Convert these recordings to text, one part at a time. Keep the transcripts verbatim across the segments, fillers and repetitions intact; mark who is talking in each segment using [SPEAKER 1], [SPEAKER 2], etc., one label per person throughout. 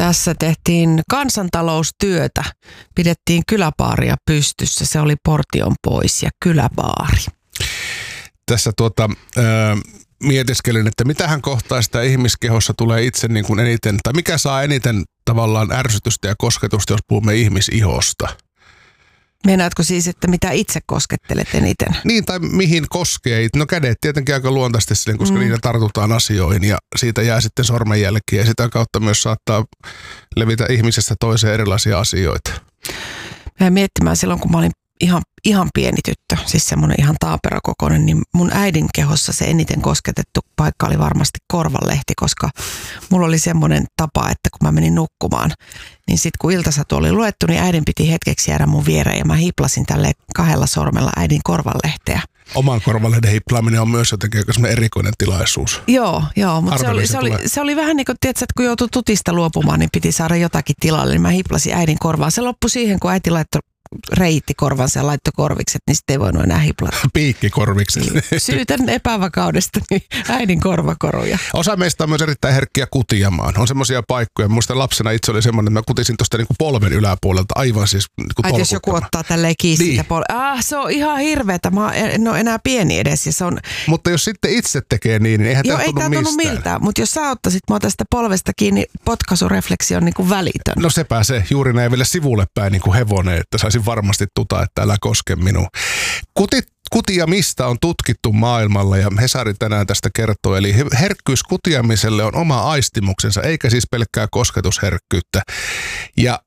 [SPEAKER 1] Tässä tehtiin kansantaloustyötä, pidettiin kyläbaaria pystyssä, se oli portion pois ja kyläbaari.
[SPEAKER 2] Tässä tuota, äh, mietiskelin, että mitähän kohtaa sitä ihmiskehossa tulee itse niin kuin eniten, tai mikä saa eniten tavallaan ärsytystä ja kosketusta, jos puhumme ihmisihosta.
[SPEAKER 1] Meinaatko siis, että mitä itse koskettelet eniten?
[SPEAKER 2] Niin, tai mihin koskee. No kädet tietenkin aika luontaisesti silleen, koska mm. niillä tartutaan asioihin ja siitä jää sitten sormenjälkiä ja sitä kautta myös saattaa levitä ihmisestä toiseen erilaisia asioita.
[SPEAKER 1] Mä miettimään silloin, kun mä olin ihan, ihan pieni tyttö, siis semmoinen ihan taaperakokoinen, niin mun äidin kehossa se eniten kosketettu paikka oli varmasti korvanlehti, koska mulla oli semmoinen tapa, että kun mä menin nukkumaan, niin sit kun iltasatu oli luettu, niin äidin piti hetkeksi jäädä mun viereen ja mä hiplasin tälle kahdella sormella äidin korvanlehteä.
[SPEAKER 2] Oman korvanlehden hiplaaminen on myös jotenkin semmoinen erikoinen tilaisuus.
[SPEAKER 1] Joo, joo, mutta se oli, se, oli, se oli vähän niin kuin, tiedätkö, että kun joutui tutista luopumaan, niin piti saada jotakin tilalle, niin mä hiplasin äidin korvaan. Se loppui siihen, kun äiti laittoi reitti korvansa ja laittoi korvikset, niin sitten ei voinut enää hiplata.
[SPEAKER 2] Piikkikorvikset.
[SPEAKER 1] Syytän epävakaudesta niin äidin korvakoruja.
[SPEAKER 2] Osa meistä on myös erittäin herkkiä kutiamaan. On semmoisia paikkoja. Muistan lapsena itse oli semmoinen, että mä kutisin tuosta niinku polven yläpuolelta aivan siis niinku
[SPEAKER 1] ai, jos joku ottaa tälleen kiinni niin. Sitä pol- ah, se on ihan hirveetä. Mä en ole enää pieni edes. Ja se on...
[SPEAKER 2] Mutta jos sitten itse tekee niin, niin eihän tämä tunnu mistään. Joo, ei tämä tunnu
[SPEAKER 1] miltään. Mutta jos sä ottaisit mua tästä polvesta kiinni, potkaisurefleksi on niinku välitön.
[SPEAKER 2] No sepä se. Juuri näin vielä sivulle päin niin kuin hevonen, että saisin varmasti tuta, että älä koske minua. Kutit, kutiamista on tutkittu maailmalla ja Hesari tänään tästä kertoo. Eli herkkyys kutiamiselle on oma aistimuksensa, eikä siis pelkkää kosketusherkkyyttä. Ja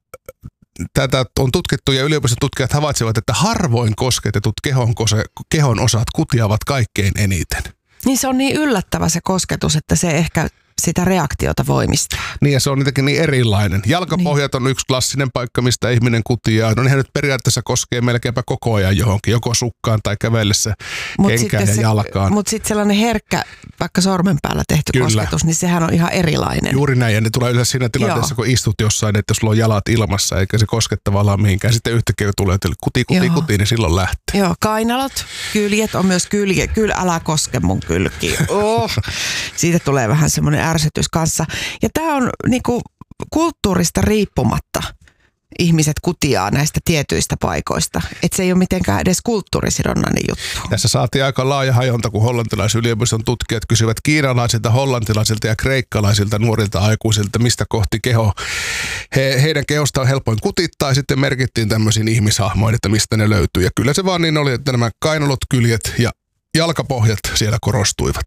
[SPEAKER 2] tätä on tutkittu ja yliopiston tutkijat havaitsevat, että harvoin kosketetut kehon, kehon osat kutiavat kaikkein eniten.
[SPEAKER 1] Niin se on niin yllättävä se kosketus, että se ehkä sitä reaktiota voimistaa.
[SPEAKER 2] Niin ja se on jotenkin niin erilainen. Jalkapohjat niin. On yksi klassinen paikka, mistä ihminen kutiaa. No nehän nyt periaatteessa koskee melkeinpä koko ajan johonkin, joko sukkaan tai kävellessä mut kenkään ja se, jalkaan.
[SPEAKER 1] Mutta sitten sellainen herkkä, vaikka sormen päällä tehty Kyllä. kosketus, niin sehän on ihan erilainen.
[SPEAKER 2] Juuri näin, ja ne tulee yleensä siinä tilanteessa, Joo. kun istut jossain, että jos sulla on jalat ilmassa, eikä se koske tavallaan mihinkään. Sitten yhtäkkiä kun tulee kuti, kuti, Joo. kuti, niin silloin lähtee.
[SPEAKER 1] Joo, kainalot, kyljet on myös kylje. Kyllä älä koske mun kylkiä. Oh. Siitä tulee vähän semmoinen ärsytys kanssa. Ja tämä on niinku kulttuurista riippumatta ihmiset kutiaa näistä tietyistä paikoista. Että se ei ole mitenkään edes kulttuurisidonnainen juttu.
[SPEAKER 2] Tässä saatiin aika laaja hajonta, kun hollantilaisyliopiston tutkijat kysyvät kiinalaisilta, hollantilaisilta ja kreikkalaisilta nuorilta aikuisilta, mistä kohti keho. He, heidän kehosta on helpoin kutittaa ja sitten merkittiin tämmöisiin ihmishahmoihin, että mistä ne löytyy. Ja kyllä se vaan niin oli, että nämä kainalot, kyljet ja jalkapohjat siellä korostuivat.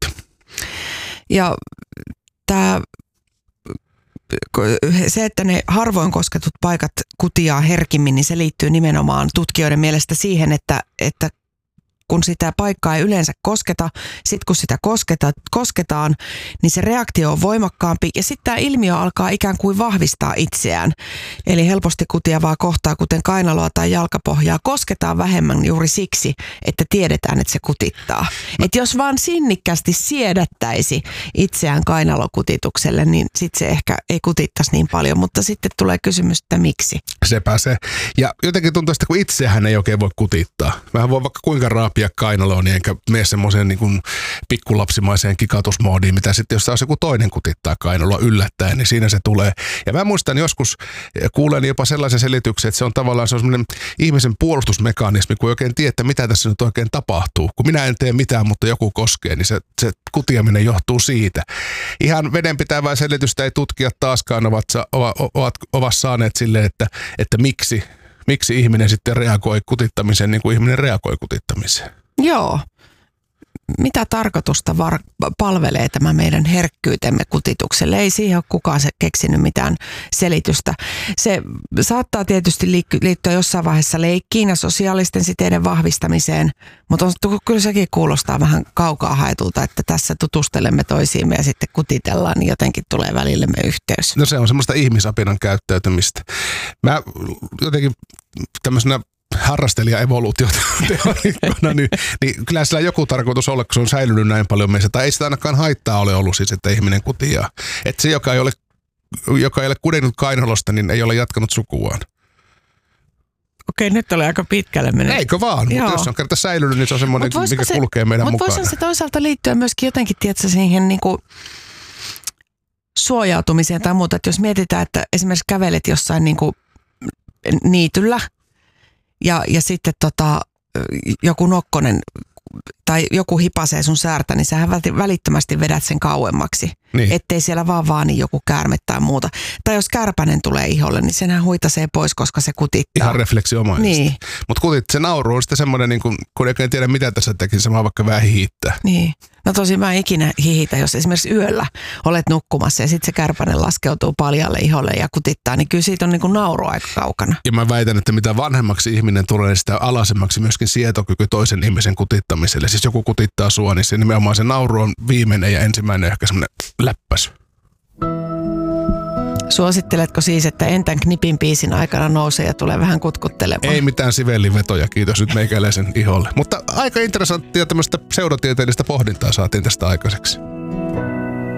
[SPEAKER 1] Ja tämä, se, että ne harvoin kosketut paikat kutiaa herkimmin, niin se liittyy nimenomaan tutkijoiden mielestä siihen, että, että kun sitä paikkaa ei yleensä kosketa, sitten kun sitä kosketa, kosketaan, niin se reaktio on voimakkaampi ja sitten tämä ilmiö alkaa ikään kuin vahvistaa itseään. Eli helposti kutiavaa kohtaa, kuten kainaloa tai jalkapohjaa, kosketaan vähemmän juuri siksi, että tiedetään, että se kutittaa. Että jos vaan sinnikkästi siedättäisi itseään kainalokutitukselle, niin sitten se ehkä ei kutittaisi niin paljon, mutta sitten tulee kysymys, että miksi?
[SPEAKER 2] Sepä se. Ja jotenkin tuntuu, että kun itsehän ei oikein voi kutittaa. Mähän voi vaikka kuinka raapia kainaloon, niin enkä mene semmoiseen niin kuin pikkulapsimaiseen kikatusmoodiin, mitä sitten jos taas joku toinen kutittaa kainaloa yllättäen, niin siinä se tulee. Ja mä muistan joskus, kuulen jopa sellaisen selityksen, että se on tavallaan se on semmoinen ihmisen puolustusmekanismi, kun ei oikein tiedä, että mitä tässä nyt oikein tapahtuu. Kun minä en tee mitään, mutta joku koskee, niin se, se kutiaminen johtuu siitä. Ihan vedenpitävää selitystä ei tutkijat taaskaan ovat, ovat, ovat, ovat saaneet silleen, että, että miksi Miksi ihminen sitten reagoi kutittamiseen niin kuin ihminen reagoi kutittamiseen?
[SPEAKER 1] Joo. Mitä tarkoitusta var- palvelee tämä meidän herkkyytemme kutitukselle? Ei siihen ole kukaan se keksinyt mitään selitystä. Se saattaa tietysti liittyä jossain vaiheessa leikkiin ja sosiaalisten siteiden vahvistamiseen, mutta on, kyllä sekin kuulostaa vähän kaukaa haetulta, että tässä tutustelemme toisiimme ja sitten kutitellaan, niin jotenkin tulee välillemme yhteys.
[SPEAKER 2] No se on semmoista ihmisapinan käyttäytymistä. Mä jotenkin tämmöisenä harrastelija-evoluutioteoriikkona, niin, niin kyllä sillä joku tarkoitus olla, kun se on säilynyt näin paljon meissä. Tai ei sitä ainakaan haittaa ole ollut siis, että ihminen kutiaa. Että se, joka ei ole, joka ei ole kudennut kainalosta, niin ei ole jatkanut sukuaan.
[SPEAKER 1] Okei, nyt oli aika pitkälle mennyt.
[SPEAKER 2] Eikö vaan? Mutta jos on kerta säilynyt, niin se on semmoinen, mikä se, kulkee meidän
[SPEAKER 1] mut
[SPEAKER 2] mukana.
[SPEAKER 1] Mutta voisihan se toisaalta liittyä myöskin jotenkin, tiedätkö, siihen niin kuin suojautumiseen tai muuta. Että jos mietitään, että esimerkiksi kävelet jossain niin kuin niityllä ja, ja sitten tota, joku nokkonen tai joku hipasee sun säärtä, niin sähän välittömästi vedät sen kauemmaksi. Niin. Ettei siellä vaan vaani joku käärme tai muuta. Tai jos kärpänen tulee iholle, niin senhän huitasee pois, koska se kutittaa.
[SPEAKER 2] Ihan refleksiomaisesti.
[SPEAKER 1] Niin.
[SPEAKER 2] Mutta kutit, se nauru on sitten semmoinen, niin kun, kun ei tiedä mitä tässä tekisi, se vaan vaikka vähän hiittää.
[SPEAKER 1] Niin. No tosi mä en ikinä hihitä, jos esimerkiksi yöllä olet nukkumassa ja sitten se kärpänen laskeutuu paljalle iholle ja kutittaa, niin kyllä siitä on niin kuin nauru aika kaukana.
[SPEAKER 2] Ja mä väitän, että mitä vanhemmaksi ihminen tulee, niin sitä alaisemmaksi myöskin sietokyky toisen ihmisen kutittamiselle. Siis joku kutittaa sua, niin se nimenomaan se nauru on viimeinen ja ensimmäinen ehkä semmoinen läppäs.
[SPEAKER 1] Suositteletko siis, että Entän Knipin biisin aikana nousee ja tulee vähän kutkuttelemaan?
[SPEAKER 2] Ei mitään sivellivetoja, kiitos nyt meikäläisen iholle. Mutta aika interessanttia tämmöistä pseudotieteellistä pohdintaa saatiin tästä aikaiseksi.